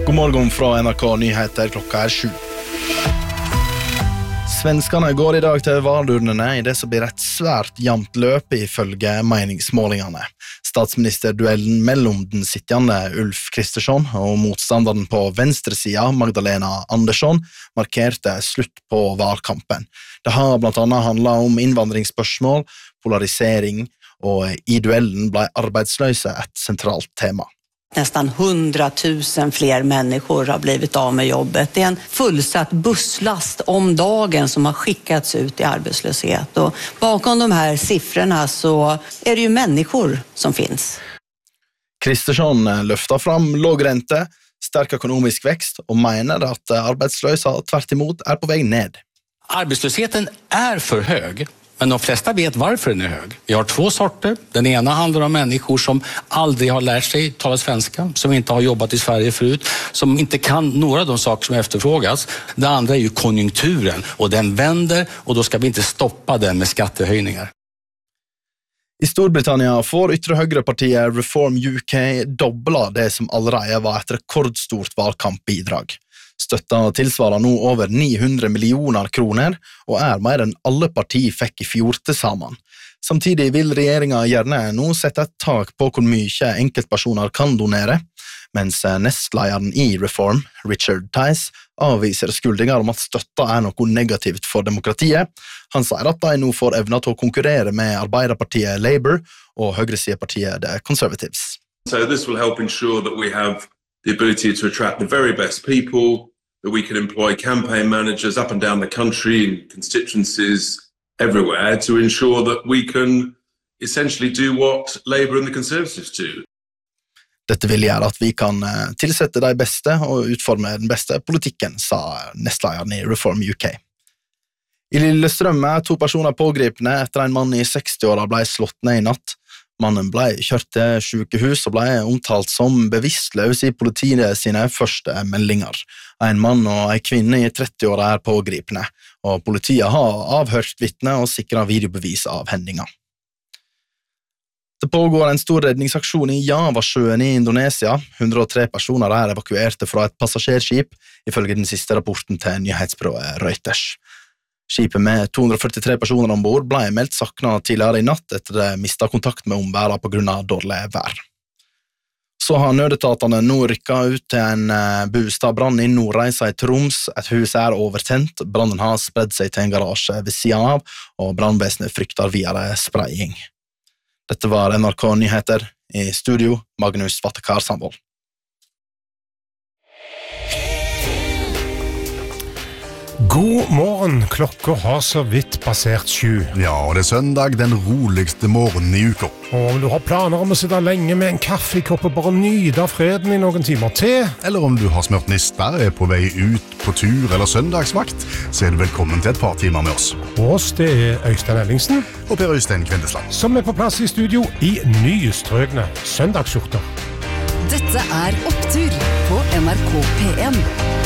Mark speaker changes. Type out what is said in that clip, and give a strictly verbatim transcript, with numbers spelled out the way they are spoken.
Speaker 1: God morgen fra N R K Nyheter, klokka er sju. Svenskene går i dag til valurnene i det som blir et svært jevnt løp ifølge meningsmålingene. Statsministerduellen mellom den sittende Ulf Kristersson og motstanderen på venstresiden Magdalena Andersson markerte slutt på valgkampen. Det har blant annet handlet om innvandringsspørsmål, polarisering, og i duellen ble arbeidsløse et sentralt tema.
Speaker 2: Nästan hundratusen fler människor har blivit av med jobbet. Det är en fullsatt busslast om dagen som har skickats ut i arbetslöshet. Och bakom de här siffrorna så är det ju människor som finns.
Speaker 1: Kristersson løfter fram låg rente, sterk ekonomisk växt och menar att arbetslösa tvärt emot är på väg ned.
Speaker 3: Arbetslösheten är för hög. Men de flesta vet varför den är hög. Vi har två sorter. Den ena handlar om människor som aldrig har lärt sig tala svenska, som inte har jobbat i Sverige förut, som inte kan några av de saker som efterfrågas. Det andra är ju konjunkturen, och den vänder, och då ska vi inte stoppa den med skattehöjningar.
Speaker 1: I Storbritannien får ytre høyrepartiet Reform U K dobbla det som allerede var et rekordstort valgkampbidrag. Støtta tilsvarer nå over ni hundre millioner kroner, og er mer enn alle partier fikk i fjor til sammen. Samtidig vil regjeringen gjerne nå sette et tak på hvor mye enkeltpersoner kan donere, mens nestlederen i Reform, Richard Tice, avviser skuldinger om at støtta er noe negativt for demokratiet. Han sier at de nå får evne til å konkurrere med Arbeiderpartiet Labour og høyresidepartiet The Conservatives.
Speaker 4: So this will help ensure that we have the ability to attract the very best people, that we can employ campaign managers up and down the country in constituencies everywhere to ensure that we can essentially do what Labour and the Conservatives do.
Speaker 1: Dette vil gjøre at vi kan tilsette de beste og utforme den beste politikken, sa nestlederen i Reform U K. I Lillestrøm er to personer pågripne etter en mann i seksti-åra ble slått ned i natt. Mannen ble kjørt til sykehus og ble omtalt som bevisstløs i politiet sine første meldinger. En mann og en kvinne i tretti-åra er pågripne, og politiet har avhørt vitne og sikret videobevis av hendinga. Det pågår en stor redningsaksjon i Javasjøen i Indonesia. hundre og tre personer er evakuerte fra et passasjerskip, ifølge den siste rapporten til nyhetsbyrået Reuters. Skipet med to hundre og førtitre personer ombord ble meldt sakna tidligere i natt etter det mistet kontakt med omverdenen på grunn av dårlig vær. Så har nødetatene nå rykket ut til en bostadbrann i Nordreisa i Troms. Et hus er overtent, brannen har spredd seg til en garasje ved siden av, og brannvesenet frykter videre spraying. Dette var N R K Nyheter, i studio Magnus Vattekar Sandvold.
Speaker 5: God morgen, klokka har så vidt passert sju.
Speaker 6: Ja, og det er søndag, den roligste morgenen i uka.
Speaker 5: Og om du har planer om å sitte lenge med en kaffekopp og bare nyte av freden i noen timer til,
Speaker 6: eller om du har smørt nister, er på vei ut på tur eller søndagsvakt, så er du velkommen til et par timer med oss.
Speaker 5: Oss, det er Øystein Ellingsen
Speaker 6: og Per Øystein Kvindesland,
Speaker 5: som er på plass i studio i nystrøgne søndagsskjorter.
Speaker 7: Dette er Opptur på N R K P en.